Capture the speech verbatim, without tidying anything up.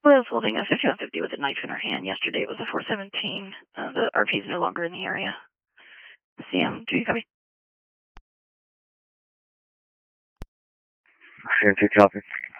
was holding a fifty-one fifty with a knife in her hand. Yesterday it was a four seventeen. Uh, the R P is no longer in the area. C M, do you copy? C M two copy.